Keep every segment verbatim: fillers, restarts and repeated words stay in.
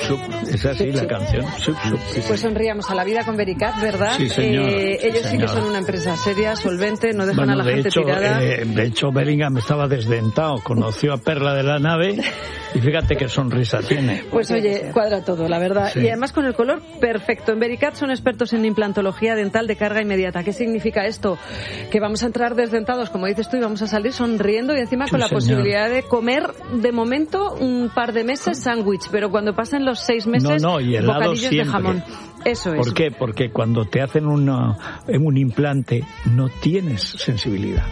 sup. Es así la canción. Sup, sup. Sí, pues sí. sonríamos a la vida con Vericat, ¿verdad? Sí, señor. Eh, ellos sí, sí que señor. son una empresa seria, solvente, no dejan Bueno, a la de gente hecho, tirada. Eh, de hecho, Bellingham estaba desdentado, conoció a Perla de la Nave y fíjate qué sonrisa tiene. Pues oye, cuadra todo, la verdad. Sí. Y además con el color perfecto. En Vericat son expertos en implantología dental de carga inmediata. ¿Qué significa esto? Que vamos a entrar desdentados, como dices tú, y vamos a salir sonriendo y encima Sí, con la señor. posibilidad de comer de momento un par de meses sándwich, pero cuando pasen los seis meses, No, no, y helado bocadillos siempre. de jamón. Eso es. ¿Por qué? Porque cuando te hacen una, un implante no tienes sensibilidad.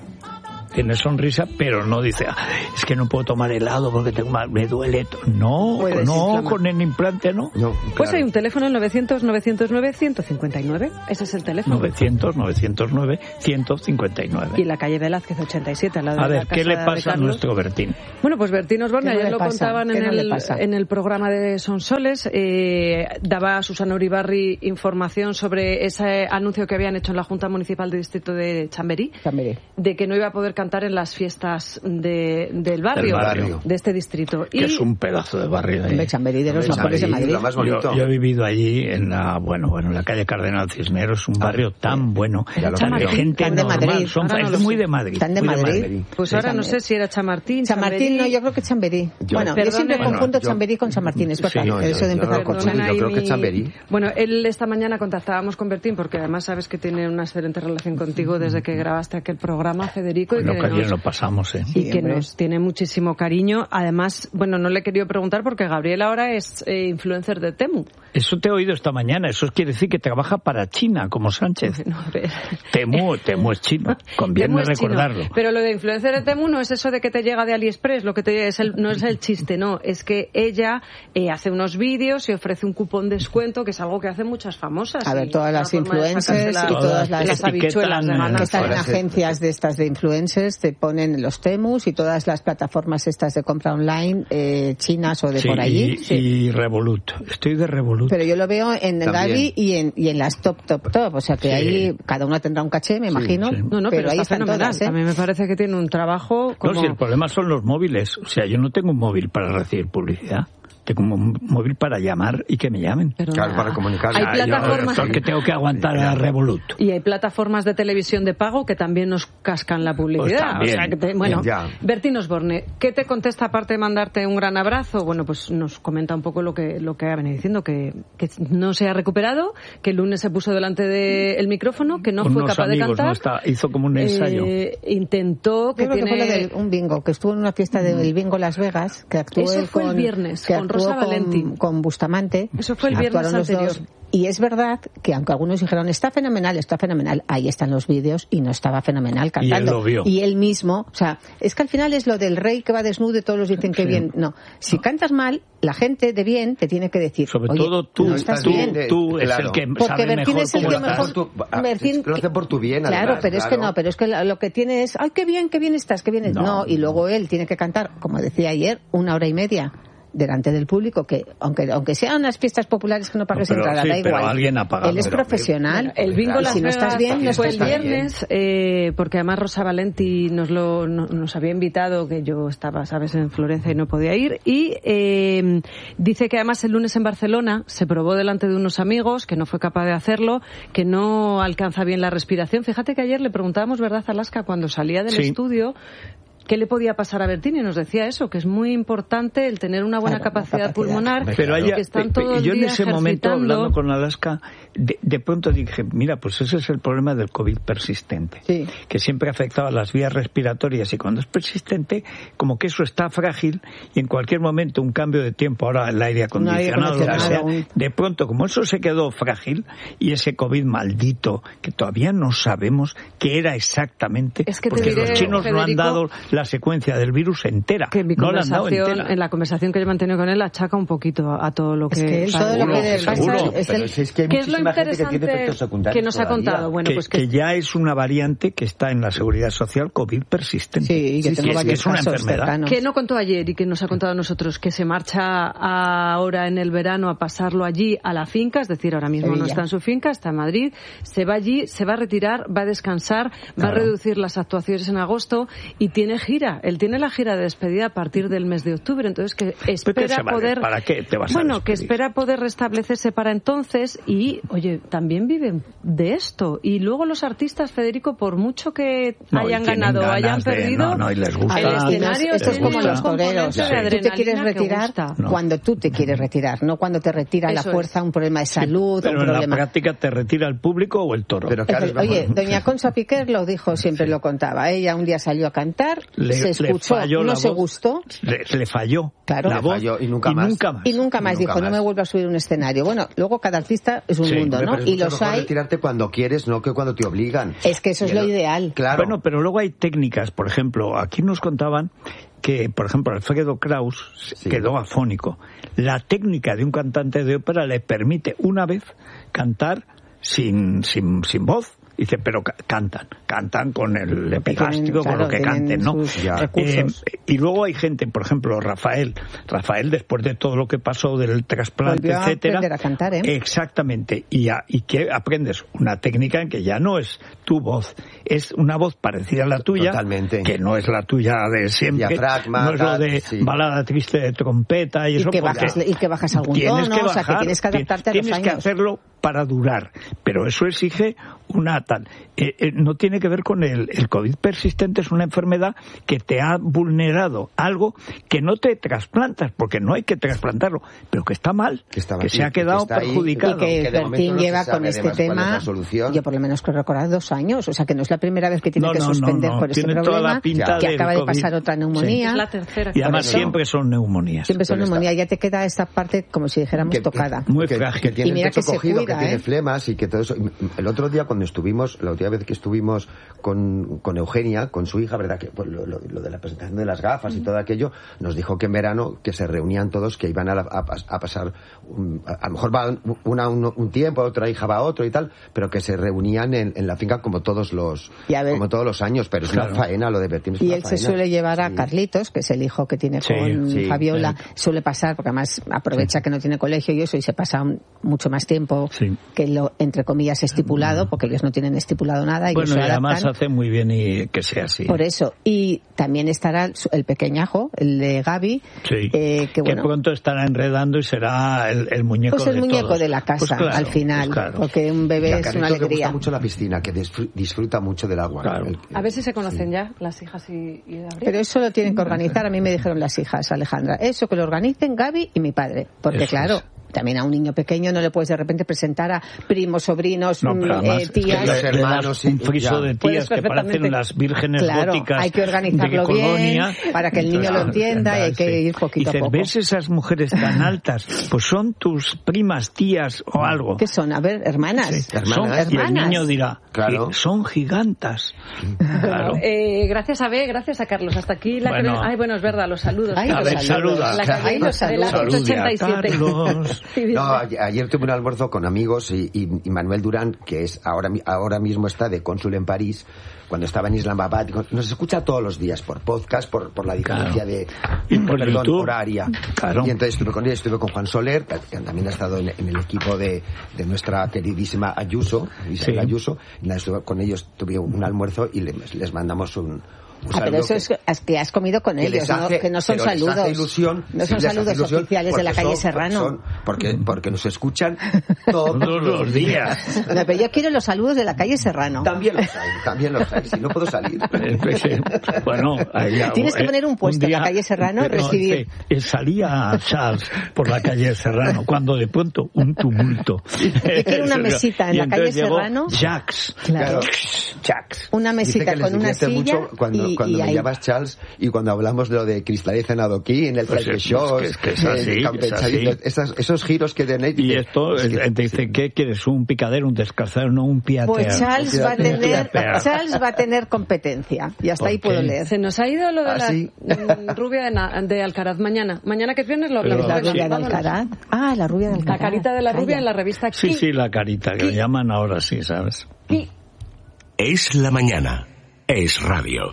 Tienes sonrisa, pero no dice, ah, es que no puedo tomar helado porque tengo mal, me duele. No, Puedes no, inflamar. con el implante no. No, Pues claro. hay un teléfono, el novecientos, novecientos nueve, ciento cincuenta y nueve. Ese es el teléfono. novecientos, novecientos nueve, ciento cincuenta y nueve. Y la calle Velázquez ochenta y siete, al lado A de la ver, ¿qué casa le de pasa a Carlos. nuestro Bertín? Bueno, pues Bertín Osborne, ¿Qué no ayer le lo pasa? contaban ¿Qué en no le el, pasa? en el programa de Sonsoles, eh, daba a Susana Uribarri información sobre ese anuncio que habían hecho en la Junta Municipal del Distrito de Chamberí, Chamberí. de que no iba a poder cantar en las fiestas de, del, barrio, Del barrio. de este distrito. Que es un pedazo de barrio de ahí. De Chamberí, de los Hombre, mejores de Chamberí, Madrid. lo más bonito. Yo, yo he vivido allí en la, bueno, bueno, en la calle Cardenal Cisneros, un barrio tan bueno, Ya lo tan de creo. gente Tan de normal, Madrid. son Ahora no es lo muy sé. de Madrid. Tan de muy Madrid. Pues ahora no sé si era Chamartín, San Martín, no, yo creo que Chamberí. Yo- bueno, yo Perdone. siempre Bueno, confundo yo- Chamberí con San Martín, es verdad. Sí, no, yo- eso de yo empezar no a lo confundo. confundir. Yo creo que mi- Chamberí. Bueno, él esta mañana contactábamos con Bertín porque además sabes que tiene una excelente relación contigo desde que grabaste aquel programa, Federico, y Bueno, que que ayer nos- lo pasamos, ¿eh? y que hombre. nos tiene muchísimo cariño. Además, bueno, no le he querido preguntar porque Gabriel ahora es eh, influencer de Temu. Eso te he oído esta mañana, eso quiere decir que trabaja para China, como Sánchez. No, a ver. Temu, Temu es chino, conviene Temu es chino. recordarlo. Pero lo de influencer de Temu no es eso de que te llega de AliExpress, lo que te es el, no es el chiste, no, es que ella eh, hace unos vídeos y ofrece un cupón de descuento, que es algo que hacen muchas famosas. A ver, Y todas una las forma de influencers sacarse y la- todas las las habichuelas de etiquetan, mano. que están en Ahora sí. agencias de estas de influencers, te ponen los Temus y todas las plataformas estas de compra online eh, chinas o de Sí, por allí. y, y Revolut. Estoy de Revolut. Pero yo lo veo en También. Gaby y en, y en las top, top, top. O sea que Sí. ahí cada una tendrá un caché, me imagino. sí. No, no, pero, ahí está están fenomenal. todas, ¿eh? A mí me parece que tiene un trabajo como... No, si el problema son los móviles. O sea, yo no tengo un móvil para recibir publicidad. Tengo un móvil para llamar y que me llamen. Pero Claro, nada. para comunicar. Hay Ah, yo, plataformas... doctor, que tengo que aguantar a Revolut. Y hay plataformas de televisión de pago que también nos cascan la publicidad. Pues también. O sea, que te- bueno, Ya. Bertín Osborne, ¿qué te contesta aparte de mandarte un gran abrazo? Bueno, pues nos comenta un poco lo que lo que ha venido diciendo, que, que no se ha recuperado, que el lunes se puso delante del micrófono, que no Con fue unos capaz de amigos, cantar. ¿no? Está- hizo como un ensayo. Eh, intentó, que Yo creo tiene... que fue lo de un bingo, que estuvo en una fiesta del bingo Las Vegas, que actuó Eso él fue el con, viernes, que con actuó Rosa con- Valenti. con Bustamante. Eso fue el viernes Actuaron los anterior. dos. Y es verdad que aunque algunos dijeron está fenomenal, está fenomenal, ahí están los vídeos y no estaba fenomenal cantando. Y él lo vio. Y él mismo, o sea, es que al final es lo del rey que va desnudo y todos los dicen que Sí. bien. No, si cantas mal, la gente de bien te tiene que decir, Sobre oye, todo tú, no estás tú, bien. tú es Claro. el que Porque sabe Bertín mejor es el cómo que estás. mejor... Tú- ah, Bertín- es que lo hace por tu bien, Claro, además, pero es que claro. no, pero es que lo lo que tiene es, ay, qué bien, qué bien estás, qué bien es. No, No, y no. luego él tiene que cantar, como decía ayer, una hora y media delante del público, que aunque aunque sean unas fiestas populares que no pagues No, pero entrada, sí, da pero igual. alguien ha pagado. Él es Pero, profesional. El bingo Claro, Las si no Vegas estás bien, no fue estás el bien. viernes, eh, porque además Rosa Valenti nos lo no- nos había invitado, que yo estaba, sabes, en Florencia y no podía ir, y eh, dice que además el lunes en Barcelona se probó delante de unos amigos, que no fue capaz de hacerlo, que no alcanza bien la respiración. Fíjate que ayer le preguntábamos, ¿verdad, Alaska, cuando salía del Sí. estudio, qué le podía pasar a Bertín? Y nos decía eso, que es muy importante el tener una buena Claro, capacidad, capacidad. pulmonar, Pero y ella, que están todo el yo en día ese momento, ejercitando. hablando con Alaska, de, de pronto dije, mira, pues ese es el problema del COVID persistente, Sí. que siempre afectaba a las vías respiratorias, y cuando es persistente, como que eso está frágil, y en cualquier momento un cambio de tiempo, ahora el aire acondicionado, lo que sea, acondicionado. de pronto, como eso se quedó frágil, y ese COVID maldito, que todavía no sabemos qué era exactamente, Es que te porque diré, los chinos no han Federico, dado la secuencia del virus entera, que en mi no la han dado conversación, entera. en la conversación que yo he mantenido con él, achaca un poquito a, a todo lo que... Es que él, todo lo Seguro, que le pasa seguro. es Pero el... si es que hay ¿Qué es lo muchísima gente que tiene interesante efectos secundarios que nos ha todavía. contado? Bueno, que, pues que que, ya es una variante que está en la seguridad social COVID persistente. Sí, yo Sí, tengo sí, es que varios es una casos enfermedad. cercanos. que no contó ayer y que nos ha contado a nosotros, que se marcha ahora en el verano a pasarlo allí a la finca, es decir, ahora mismo no Sevilla. está en su finca, está en Madrid, se va allí, se va a retirar, va a descansar, va a Claro. reducir las actuaciones en agosto y tiene gira. Él tiene la gira de despedida a partir del mes de octubre, entonces que espera se vale? poder... ¿Para qué te vas bueno, a que despedir? espera poder restablecerse para entonces y, oye, también viven de esto. Y luego los artistas, Federico, por mucho que no, hayan ganado o hayan de, perdido, no, no, y les gusta. el escenario esto es como los toreros. Sí. Tú te quieres retirar no. cuando tú te quieres retirar, no cuando te retira Eso la fuerza, es. un problema de salud, sí, pero un problema... en la práctica te retira el público o el toro. Pero claro, Entonces, oye, doña Concha Piquer lo dijo, siempre sí. lo contaba. Ella un día salió a cantar, le, se escuchó, no se voz, gustó. Le, le falló claro. la le voz falló y nunca y más. Nunca más. Y nunca más y dijo, nunca no más. me vuelvo a subir a un escenario. Bueno, luego cada artista es un sí, mundo, ¿no? Pero es y mucho los mejor hay... retirarte cuando quieres, no que cuando te obligan. Es que eso es lo el... ideal. Claro. Bueno, pero luego hay técnicas. Por ejemplo, aquí nos contaban que, por ejemplo, Alfredo Kraus sí. quedó afónico. La técnica de un cantante de ópera le permite una vez cantar sin, sin, sin voz. Dice, pero cantan, cantan con el epigástrico, con claro, lo que canten, ¿no? Eh, y luego hay gente, por ejemplo, Rafael. Rafael, después de todo lo que pasó del trasplante, volvió etcétera. A aprender a cantar, ¿eh? Exactamente. Y, a, y que aprendes una técnica en que ya no es tu voz, es una voz parecida a la tuya. Totalmente. Que no es la tuya de siempre. Diafragma, no es lo de sí. balada triste de trompeta y, y eso. Que bajas, y que bajas algún tono, que bajar, o sea, que tienes que adaptarte a los tienes años. que hacerlo para durar, pero eso exige una tal. Eh, eh, no tiene que ver con el, el COVID persistente, es una enfermedad que te ha vulnerado algo que no te trasplantas, porque no hay que trasplantarlo, pero que está mal, que, está que se ha quedado que perjudicado. Y que, que Bertín no lleva con este tema, yo por lo menos creo recordar dos años, o sea que no es la primera vez que tiene no, que no, suspender no, no. por este tiene problema, toda la pinta que acaba del de pasar COVID. otra neumonía. Sí. Es la tercera. Y además eso, siempre son neumonías. Siempre son neumonías, ya te queda esta parte como si dijéramos que, tocada. Muy que, frágil. Que tiene y mira el pecho que se cogido, cuida, que tiene ¿eh? flemas y que todo eso. El otro día cuando estuvimos, la última vez que estuvimos con, con Eugenia, con su hija, ¿verdad? Que pues, lo, lo, lo de la presentación de las gafas y todo aquello, nos dijo que en verano que se reunían todos, que iban a, la, a, a pasar, un, a, a lo mejor va una un, un tiempo, otra hija va a otro y tal, pero que se reunían en, en la finca como todos los ver, como todos los años, pero es claro. una faena lo de Bertín. Y él faena. Se suele llevar a sí. Carlitos, que es el hijo que tiene sí, con sí, Fabiola, sí. suele pasar, porque además aprovecha sí. que no tiene colegio y eso, y se pasa un, mucho más tiempo sí. que lo, entre comillas, estipulado, porque ellos no tienen estipulado nada. Y bueno, y además adaptan. hace muy bien y que sea así. Por eso. Y también estará el pequeñajo, el de Gaby, sí. eh, que, bueno, que pronto estará enredando y será el, el muñeco pues el de muñeco todos. de la casa, pues claro, al final, pues claro. porque un bebé es una alegría. Le gusta mucho la piscina, que disfruta mucho del agua. Claro. El, el, a ver si se conocen sí. ya las hijas y, y Gabriel. Pero eso lo tienen que organizar, a mí me dijeron las hijas, Alejandra, eso que lo organicen Gaby y mi padre, porque eso claro... Es. También a un niño pequeño no le puedes de repente presentar a primos, sobrinos, no, pero además, eh, tías. Los hermanos, un friso de tías que parecen las vírgenes claro, góticas. Hay que organizarlo de bien Colonia, para que el niño claro, lo entienda sí. y hay que ir poquito y a poco. ¿Ves esas mujeres tan altas? Pues son tus primas, tías o algo. ¿Qué son? A ver, hermanas. Sí, hermanas. Son, hermanas. Y el niño dirá, claro. son gigantas. Claro. Eh, gracias a B, gracias a Carlos. Hasta aquí la bueno. Ay, bueno, es verdad, los saludos. Ay, a los ver, saludos. saluda. La calle Ay, los de la saludos. ochenta y siete. No, ayer tuve un almuerzo con amigos y, y, y Manuel Durán, que es ahora, ahora mismo está de cónsul en París, cuando estaba en Islamabad, nos escucha todos los días por podcast, por, por la diferencia claro. de y por perdón, YouTube. horaria. Claro. Y entonces estuve con él, estuve con Juan Soler, que también ha estado en, en el equipo de, de nuestra queridísima Ayuso, Isabel sí. Ayuso, y estuve con ellos, tuve un almuerzo y les, les mandamos un Ah, pero eso que, es que has comido con ellos, hace, ¿no? Que no son saludos. Ilusión, no son sí, saludos ilusión oficiales de la calle son, Serrano. Son, porque, porque nos escuchan todos los días. No, pero yo quiero los saludos de la calle Serrano. También los hay, también los hay. Si no puedo salir. Bueno, allá, tienes que poner un puesto un día, en la calle Serrano y recibir. No, salía Charles por la calle Serrano cuando de pronto un tumulto. Yo quiero una mesita en y la calle Serrano. Jacques. Claro. Jacques. Una mesita con una silla. Mucho cuando, y, cuando y me ahí. llamas Charles y cuando hablamos de lo de Cristaliza en Adoquín, el pues Track es, Shows, es que es así, el Campechadito, esos, esos giros que tenéis. Y esto, es que, te dice, sí. ¿qué quieres? ¿Un picadero, un descalzadero, no un piatero? Pues Charles va a tener, Charles va a tener competencia. Y hasta ahí puedo leer. Se nos ha ido lo de ¿Ah, la sí? rubia de, Na, de Alcaraz mañana. Mañana que es viernes lo hablamos. La rubia de Alcaraz. Ah, la rubia de Alcaraz. La carita de la rubia Calla. en la revista. Sí, sí, la carita, que lo llaman ahora sí, ¿sabes? ¿Qué? Es la mañana. Es radio.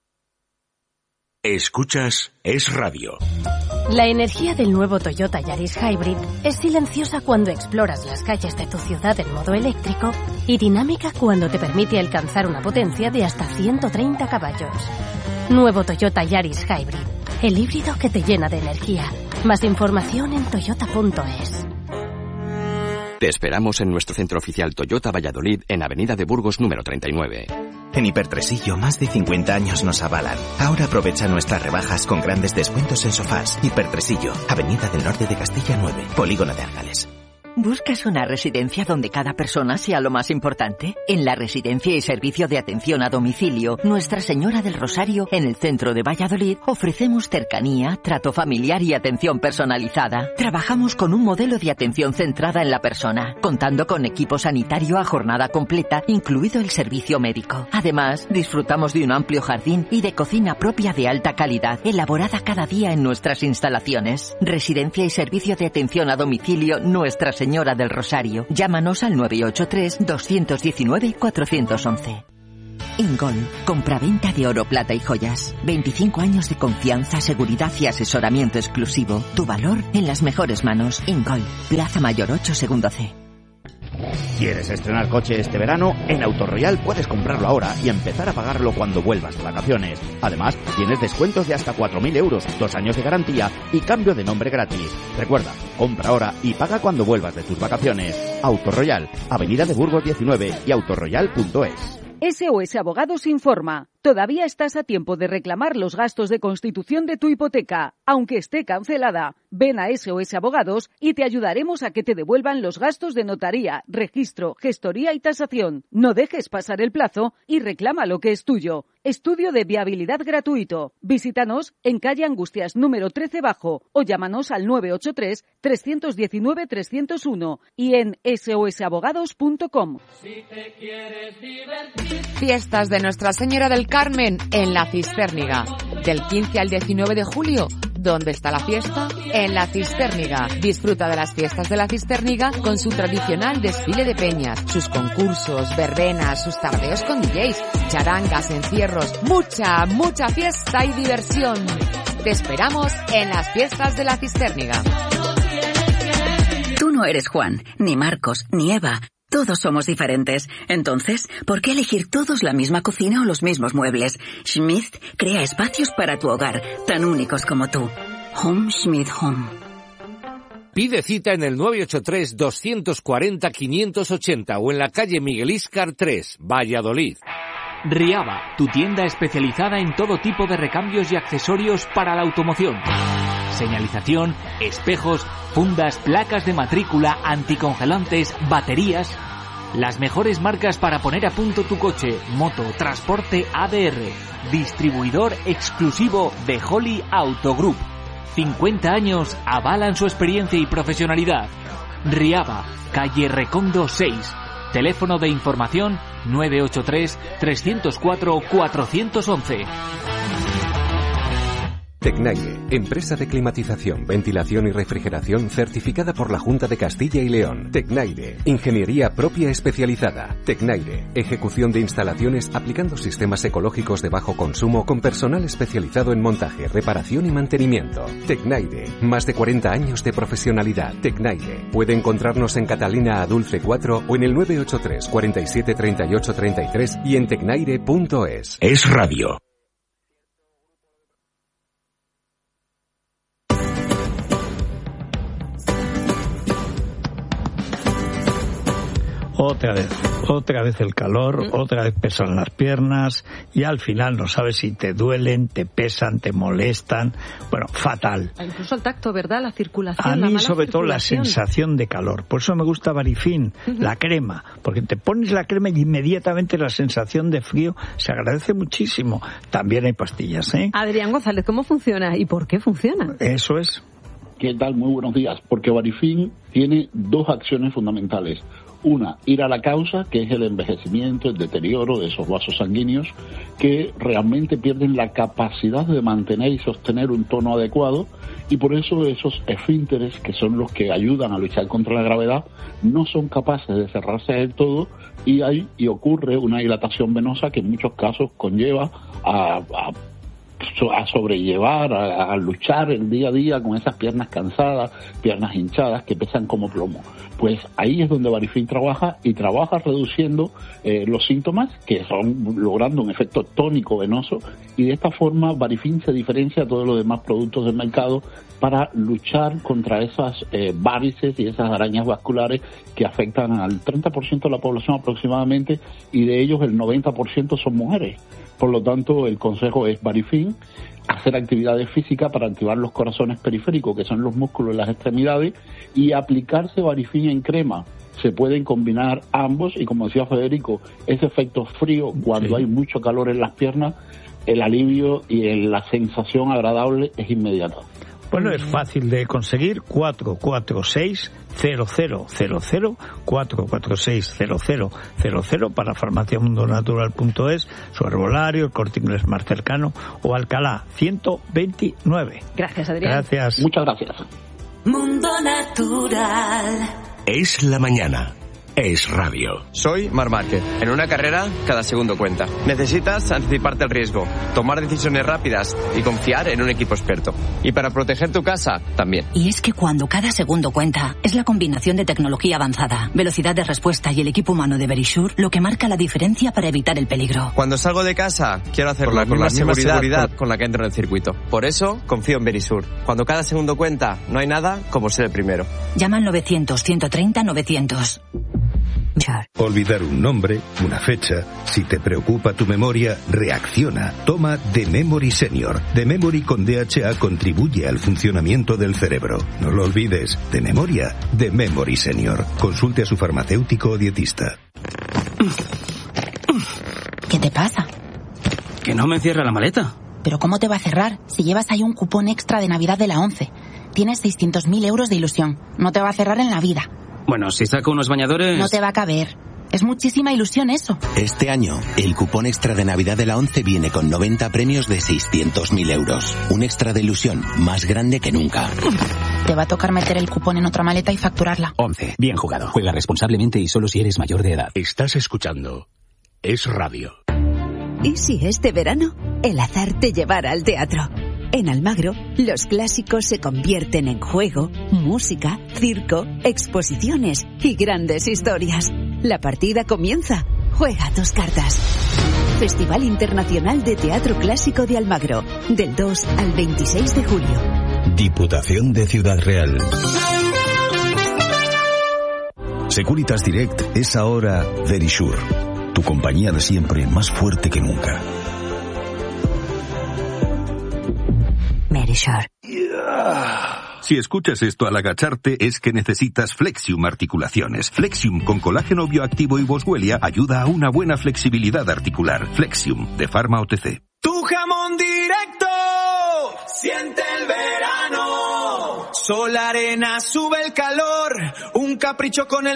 Escuchas Es Radio. La energía del nuevo Toyota Yaris Hybrid es silenciosa cuando exploras las calles de tu ciudad en modo eléctrico y dinámica cuando te permite alcanzar una potencia de hasta ciento treinta caballos. Nuevo Toyota Yaris Hybrid. El híbrido que te llena de energía. Más información en toyota punto es. Te esperamos en nuestro centro oficial Toyota Valladolid, en Avenida de Burgos número treinta y nueve. En Hipertresillo, más de cincuenta años nos avalan. Ahora aprovecha nuestras rebajas con grandes descuentos en sofás. Hipertresillo, Avenida del Norte de Castilla nueve, Polígono de Argales. ¿Buscas una residencia donde cada persona sea lo más importante? En la Residencia y Servicio de Atención a Domicilio Nuestra Señora del Rosario, en el centro de Valladolid, ofrecemos cercanía, trato familiar y atención personalizada. Trabajamos con un modelo de atención centrada en la persona, contando con equipo sanitario a jornada completa, incluido el servicio médico. Además, disfrutamos de un amplio jardín y de cocina propia de alta calidad, elaborada cada día en nuestras instalaciones. Residencia y Servicio de Atención a Domicilio Nuestra Señora Señora del Rosario. Llámanos al nueve ocho tres, dos uno nueve, cuatro uno uno. Ingol, compraventa de oro, plata y joyas. veinticinco años de confianza, seguridad y asesoramiento exclusivo. Tu valor en las mejores manos. Ingol, Plaza Mayor ocho, segundo C. ¿Quieres estrenar coche este verano? En Autoroyal puedes comprarlo ahora y empezar a pagarlo cuando vuelvas de vacaciones. Además, tienes descuentos de hasta cuatro mil euros, dos años de garantía y cambio de nombre gratis. Recuerda, compra ahora y paga cuando vuelvas de tus vacaciones. Autoroyal, Avenida de Burgos diecinueve y autoroyal punto es. S O S Abogados informa. Todavía estás a tiempo de reclamar los gastos de constitución de tu hipoteca, aunque esté cancelada. Ven a S O S Abogados y te ayudaremos a que te devuelvan los gastos de notaría, registro, gestoría y tasación. No dejes pasar el plazo y reclama lo que es tuyo. Estudio de viabilidad gratuito. Visítanos en calle Angustias número trece bajo o llámanos al nueve ocho tres, tres uno nueve, tres cero uno y en s o s abogados punto com. Si te quieres divertir. Fiestas de Nuestra Señora del Carmen en La Cistérniga. Del quince al diecinueve de julio. ¿Dónde está la fiesta? En La Cistérniga. Disfruta de las fiestas de La Cistérniga con su tradicional desfile de peñas, sus concursos, verbenas, sus tardeos con D Js, charangas, encierros, mucha, mucha fiesta y diversión. Te esperamos en las fiestas de La Cistérniga. Tú no eres Juan, ni Marcos, ni Eva. Todos somos diferentes. Entonces, ¿por qué elegir todos la misma cocina o los mismos muebles? Schmidt crea espacios para tu hogar, tan únicos como tú. Home Schmidt Home. Pide cita en el nueve ocho tres, dos cuatro cero, cinco ocho cero o en la calle Miguel Íscar tres, Valladolid. Riaba, tu tienda especializada en todo tipo de recambios y accesorios para la automoción. Señalización, espejos, fundas, placas de matrícula, anticongelantes, baterías. Las mejores marcas para poner a punto tu coche, moto, transporte A D R. Distribuidor exclusivo de Holly Auto Group. cincuenta años avalan su experiencia y profesionalidad. Riaba, calle Recondo seis. Teléfono de información nueve ocho tres, tres cero cuatro, cuatro uno uno. Tecnaire, empresa de climatización, ventilación y refrigeración certificada por la Junta de Castilla y León. Tecnaire, ingeniería propia especializada. Tecnaire, ejecución de instalaciones aplicando sistemas ecológicos de bajo consumo con personal especializado en montaje, reparación y mantenimiento. Tecnaire, más de cuarenta años de profesionalidad. Tecnaire, puede encontrarnos en Catalina Adulce cuatro o en el nueve ocho tres, cuarenta y siete, treinta y ocho, treinta y tres y en tecnaire punto es. Es radio. Otra vez, otra vez el calor, mm. otra vez pesan las piernas y al final no sabes si te duelen, te pesan, te molestan. Bueno, fatal. Incluso el tacto, ¿verdad? La circulación. A mí la mala sobre todo la circulación. sensación de calor. Por eso me gusta Varifin, uh-huh. la crema. Porque te pones la crema y inmediatamente la sensación de frío se agradece muchísimo. También hay pastillas, ¿eh? Adrián González, ¿cómo funciona y por qué funciona? Eso es. ¿Qué tal? Muy buenos días. Porque Varifin tiene dos acciones fundamentales. Una, ir a la causa, que es el envejecimiento, el deterioro de esos vasos sanguíneos, que realmente pierden la capacidad de mantener y sostener un tono adecuado, y por eso esos esfínteres, que son los que ayudan a luchar contra la gravedad, no son capaces de cerrarse del todo, y hay y ocurre una dilatación venosa que en muchos casos conlleva a, a a sobrellevar, a, a luchar el día a día con esas piernas cansadas, piernas hinchadas que pesan como plomo. Pues ahí es donde Varifin trabaja, y trabaja reduciendo eh, los síntomas, que son logrando un efecto tónico venoso, y de esta forma Varifin se diferencia de todos los demás productos del mercado para luchar contra esas eh, varices y esas arañas vasculares que afectan al treinta por ciento de la población aproximadamente, y de ellos el noventa por ciento son mujeres. Por lo tanto, el consejo es Varifin, hacer actividades físicas para activar los corazones periféricos, que son los músculos de las extremidades, y aplicarse Varifin en crema. Se pueden combinar ambos, y como decía Federico, ese efecto frío cuando sí. hay mucho calor en las piernas, el alivio y el, la sensación agradable es inmediata. Bueno, es fácil de conseguir. Cuatro cuatro seis cero cero cero cero, cuatro cuatro seis cero cero cero cero para farmacia mundo natural punto es, su herbolario, el Corte Inglés más cercano, o Alcalá ciento veintinueve. Gracias, Adrián. Gracias. Muchas gracias. Mundo Natural. Es la mañana. Es radio. Soy Mar Márquez. En una carrera, cada segundo cuenta. Necesitas anticiparte al riesgo, tomar decisiones rápidas y confiar en un equipo experto. Y para proteger tu casa, también. Y es que cuando cada segundo cuenta, es la combinación de tecnología avanzada, velocidad de respuesta y el equipo humano de Verisure lo que marca la diferencia para evitar el peligro. Cuando salgo de casa, quiero hacerlo con la, con la misma seguridad, seguridad con la que entro en el circuito. Por eso, confío en Verisure. Cuando cada segundo cuenta, no hay nada como ser el primero. Llama al novecientos, ciento treinta, novecientos. Olvidar un nombre, una fecha. Si te preocupa tu memoria, reacciona. Toma The Memory Senior. The Memory con D H A contribuye al funcionamiento del cerebro. No lo olvides. De memoria, The Memory Senior. Consulte a su farmacéutico o dietista. ¿Qué te pasa? Que no me cierra la maleta. ¿Pero cómo te va a cerrar si llevas ahí un cupón extra de Navidad de la ONCE? Tienes seiscientos mil euros de ilusión. No te va a cerrar en la vida. Bueno, si saco unos bañadores... No te va a caber. Es muchísima ilusión eso. Este año, el cupón extra de Navidad de la ONCE viene con noventa premios de seiscientos mil euros. Un extra de ilusión más grande que nunca. Te va a tocar meter el cupón en otra maleta y facturarla. ONCE. Bien jugado. Juega responsablemente y solo si eres mayor de edad. Estás escuchando Es Radio. ¿Y si este verano el azar te llevara al teatro? En Almagro, los clásicos se convierten en juego, música, circo, exposiciones y grandes historias. La partida comienza. Juega tus cartas. Festival Internacional de Teatro Clásico de Almagro, del dos al veintiséis de julio. Diputación de Ciudad Real. Securitas Direct es ahora Verisure, tu compañía de siempre más fuerte que nunca. Verisure. Si escuchas esto al agacharte es que necesitas Flexium Articulaciones. Flexium con colágeno bioactivo y boswellia ayuda a una buena flexibilidad articular. Flexium de Pharma O T C. Tu jamón directo, siente el verano. Sol, arena, sube el calor. Un capricho con el